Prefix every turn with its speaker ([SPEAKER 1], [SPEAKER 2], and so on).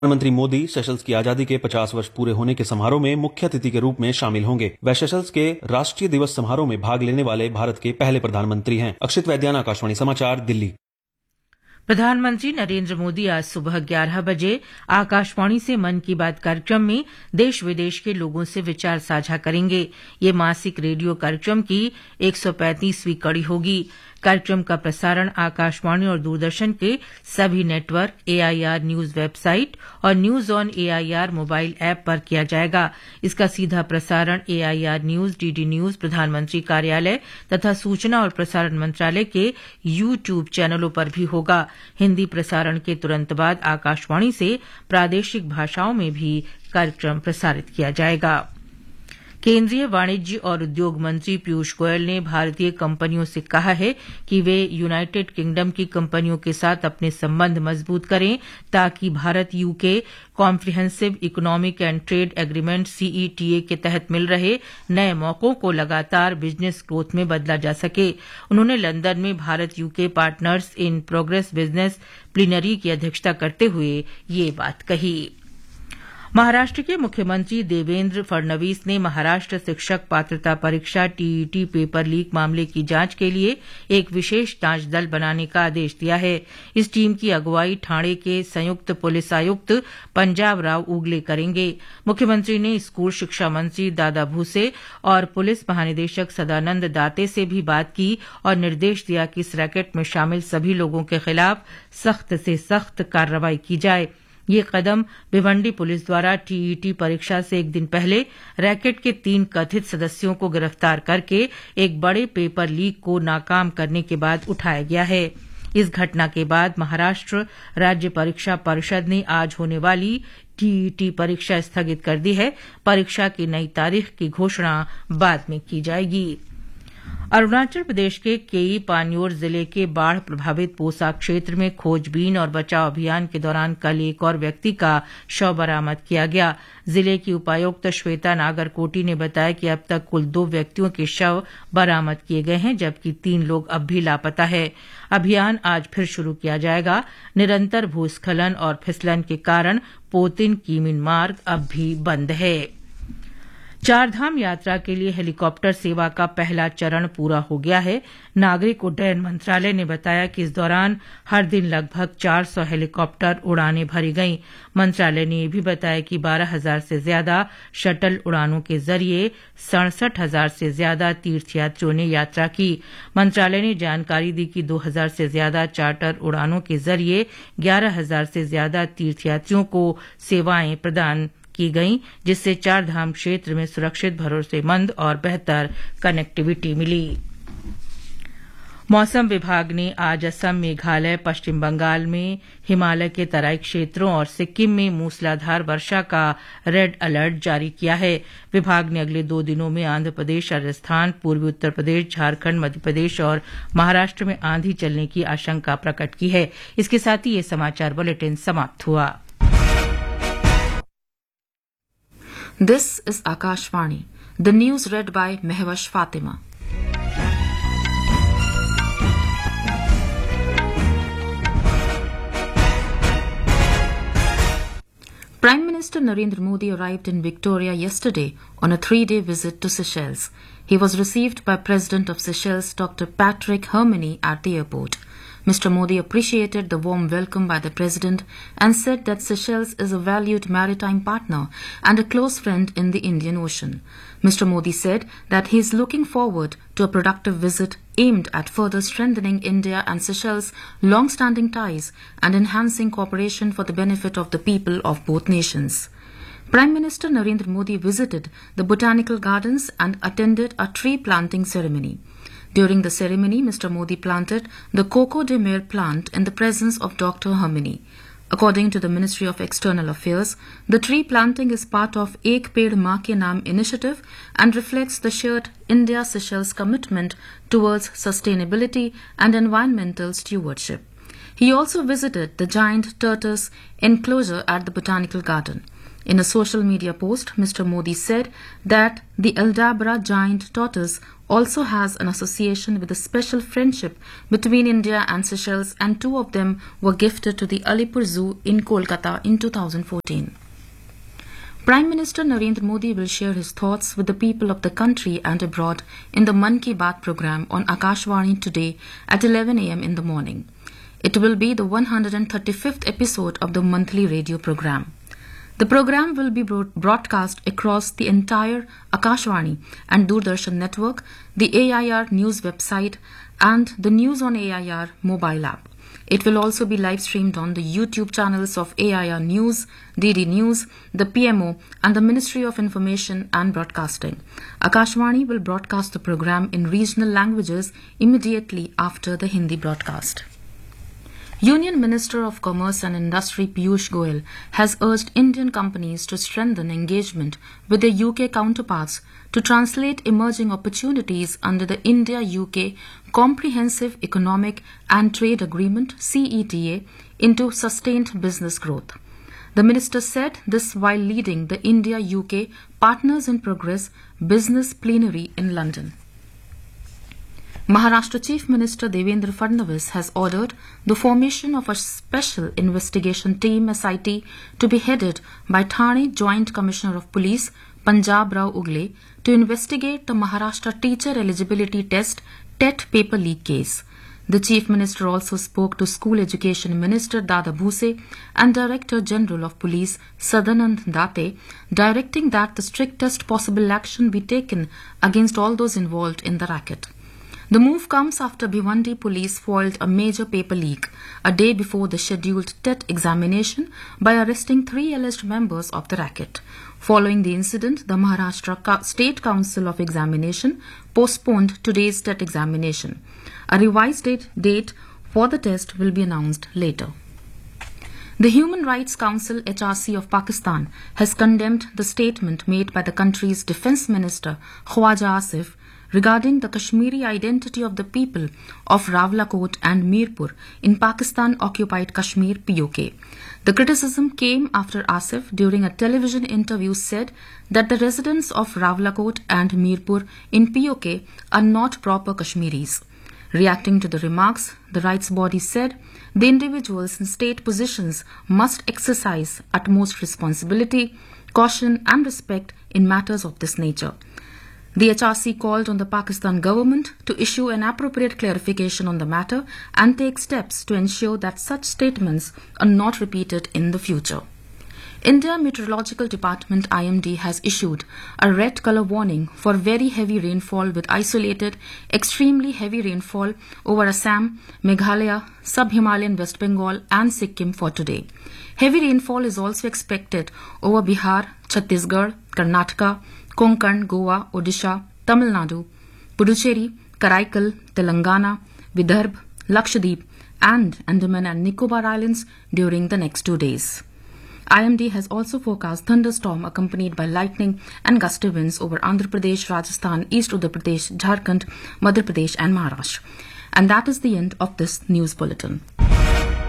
[SPEAKER 1] प्रधानमंत्री मोदी सेशल्स की आजादी के 50 वर्ष पूरे होने के समारोह में मुख्य अतिथि के रूप में शामिल होंगे। वह सेशल्स के राष्ट्रीय दिवस समारोह में भाग लेने वाले भारत के पहले प्रधानमंत्री हैं। अक्षित वैद्यान, आकाशवाणी समाचार, दिल्ली।
[SPEAKER 2] प्रधानमंत्री नरेंद्र मोदी आज सुबह 11 बजे आकाशवाणी से मन की बात कार्यक्रम में देश विदेश के लोगों से विचार साझा करेंगे। ये मासिक रेडियो कार्यक्रम की 135वीं कड़ी होगी। कार्यक्रम का प्रसारण आकाशवाणी और दूरदर्शन के सभी नेटवर्क, एआईआर न्यूज वेबसाइट और news on AIR mobile app पर किया जाएगा। इसका सीधा प्रसारण एआईआर न्यूज, डीडी न्यूज, प्रधानमंत्री कार्यालय तथा सूचना और प्रसारण मंत्रालय के यूट्यूब चैनलों पर भी होगा। हिंदी प्रसारण के तुरंत बाद आकाशवाणी से प्रादेशिक भाषाओं में भी कार्यक्रम प्रसारित किया जाएगा। केंद्रीय वाणिज्य और उद्योग मंत्री पीयूष गोयल ने भारतीय कंपनियों से कहा है कि वे यूनाइटेड किंगडम की कंपनियों के साथ अपने संबंध मजबूत करें ताकि Bharat UK comprehensive economic and trade agreement CETA के तहत मिल रहे नए मौकों को लगातार बिजनेस ग्रोथ में बदला जा सके। उन्होंने लंदन में Bharat UK partners in progress business plenary की अध्यक्षता करते हुए ये बात कही। महाराष्ट्र के मुख्यमंत्री देवेंद्र फडणवीस ने महाराष्ट्र शिक्षक पात्रता परीक्षा टीईटी पेपर लीक मामले की जांच के लिए एक विशेष जांच दल बनाने का आदेश दिया है। इस टीम की अगुवाई ठाणे के संयुक्त पुलिस आयुक्त पंजाब राव उगले करेंगे। मुख्यमंत्री ने स्कूल शिक्षा मंत्री दादा भूसे और पुलिस महानिदेशक सदानंद दाते से भी बात की और निर्देश दिया कि इस रैकेट में शामिल सभी लोगों के खिलाफ सख्त से सख्त कार्रवाई की जाए। ये कदम भिवंडी पुलिस द्वारा टीईटी परीक्षा से एक दिन पहले रैकेट के 3 कथित सदस्यों को गिरफ्तार करके एक बड़े पेपर लीक को नाकाम करने के बाद उठाया गया है। इस घटना के बाद महाराष्ट्र राज्य परीक्षा परिषद ने आज होने वाली टीईटी परीक्षा स्थगित कर दी है। परीक्षा की नई तारीख की घोषणा बाद में की जाएगी। अरुणाचल प्रदेश के केई पान्योर जिले के बाढ़ प्रभावित पोसा क्षेत्र में खोजबीन और बचाव अभियान के दौरान कल एक और व्यक्ति का शव बरामद किया गया। जिले की उपायुक्त श्वेता नागरकोटी ने बताया कि अब तक कुल 2 व्यक्तियों के शव बरामद किए गए हैं, जबकि 3 लोग अब भी लापता है। अभियान आज फिर शुरू किया जाएगा। निरंतर भूस्खलन और फिसलन के कारण पोतिन कीमिन मार्ग अब भी बंद है। चारधाम यात्रा के लिए हेलीकॉप्टर सेवा का पहला चरण पूरा हो गया है। नागरिक उड्डयन मंत्रालय ने बताया कि इस दौरान हर दिन लगभग 400 हेलीकॉप्टर उड़ानें भरी गईं। मंत्रालय ने यह भी बताया कि 12,000 से ज्यादा शटल उड़ानों के जरिए 67,000 से ज्यादा तीर्थयात्रियों ने यात्रा की। मंत्रालय ने जानकारी दी कि 2,000 से ज्यादा चार्टर उड़ानों के जरिए 11,000 से ज्यादा तीर्थयात्रियों को सेवाएं प्रदान की गई, जिससे चारधाम क्षेत्र में सुरक्षित, भरोसेमंद और बेहतर कनेक्टिविटी मिली। मौसम विभाग ने आज असम, मेघालय, पश्चिम बंगाल में हिमालय के तराई क्षेत्रों और सिक्किम में मूसलाधार वर्षा का रेड अलर्ट जारी किया है। विभाग ने अगले 2 दिनों में आंध्र प्रदेश, राजस्थान, पूर्वी उत्तर प्रदेश, झारखंड, मध्य प्रदेश और महाराष्ट्र में आंधी चलने की आशंका प्रकट की है। इसके साथ ही ये समाचार बुलेटिन समाप्त हुआ।
[SPEAKER 3] This is Akashvani. The news read by Mehwash Fatima. Prime Minister Narendra Modi arrived in Victoria yesterday on a 3-day visit to Seychelles. He was received by President of Seychelles, Dr. Patrick Herminy, at the airport. Mr. Modi appreciated the warm welcome by the President and said that Seychelles is a valued maritime partner and a close friend in the Indian Ocean. Mr. Modi said that he is looking forward to a productive visit aimed at further strengthening India and Seychelles' long-standing ties and enhancing cooperation for the benefit of the people of both nations. Prime Minister Narendra Modi visited the botanical gardens and attended a tree planting ceremony. During the ceremony, Mr. Modi planted the Coco de Mer plant in the presence of Dr. Herminy. According to the Ministry of External Affairs, the tree planting is part of Ek Ped Maa Ke Naam initiative and reflects the shared India-Seychelles commitment towards sustainability and environmental stewardship. He also visited the giant tortoise enclosure at the Botanical Garden. In a social media post, Mr. Modi said that the Aldabra giant tortoise also has an association with a special friendship between India and Seychelles, and two of them were gifted to the Alipur Zoo in Kolkata in 2014. Prime Minister Narendra Modi will share his thoughts with the people of the country and abroad in the Mann Ki Baat program on Akashvani today at 11 a.m. in the morning. It will be the 135th episode of the monthly radio program. The program will be broadcast across the entire Akashvani and Doordarshan network, the AIR News website, and the News on AIR mobile app. It will also be live streamed on the YouTube channels of AIR News, DD News, the PMO, and the Ministry of Information and Broadcasting. Akashvani will broadcast the program in regional languages immediately after the Hindi broadcast. Union Minister of Commerce and Industry Piyush Goyal has urged Indian companies to strengthen engagement with their UK counterparts to translate emerging opportunities under the India-UK Comprehensive Economic and Trade Agreement (CETA) into sustained business growth. The minister said this while leading the India-UK Partners in Progress Business Plenary in London. Maharashtra Chief Minister Devendra Fadnavis has ordered the formation of a special investigation team SIT to be headed by Thane Joint Commissioner of Police Punjab Rao Ugle to investigate the Maharashtra Teacher Eligibility Test TET paper leak case. The Chief Minister also spoke to School Education Minister Dada Bhuse and Director General of Police Sadanand Date, directing that the strictest possible action be taken against all those involved in the racket. The move comes after Bhiwandi police foiled a major paper leak a day before the scheduled TET examination by arresting 3 alleged members of the racket. Following the incident, the Maharashtra State Council of Examination postponed today's TET examination. A revised date for the test will be announced later. The Human Rights Council HRC of Pakistan has condemned the statement made by the country's Defence Minister Khwaja Asif regarding the Kashmiri identity of the people of Rawalakot and Mirpur in Pakistan-occupied Kashmir POK. The criticism came after Asif, during a television interview, said that the residents of Rawalakot and Mirpur in POK are not proper Kashmiris. Reacting to the remarks, the rights body said the individuals in state positions must exercise utmost responsibility, caution and respect in matters of this nature. The HRC called on the Pakistan government to issue an appropriate clarification on the matter and take steps to ensure that such statements are not repeated in the future. India Meteorological Department IMD has issued a red color warning for very heavy rainfall with isolated, extremely heavy rainfall over Assam, Meghalaya, Sub-Himalayan West Bengal and Sikkim for today. Heavy rainfall is also expected over Bihar, Chhattisgarh, Karnataka, Konkan, Goa, Odisha, Tamil Nadu, Puducherry, Karaikal, Telangana, Vidarbha, Lakshadweep and Andaman and Nicobar Islands during the next 2 days. IMD has also forecast thunderstorm accompanied by lightning and gusty winds over Andhra Pradesh, Rajasthan, East Uttar Pradesh, Jharkhand, Madhya Pradesh and Maharashtra. And that is the end of this news bulletin.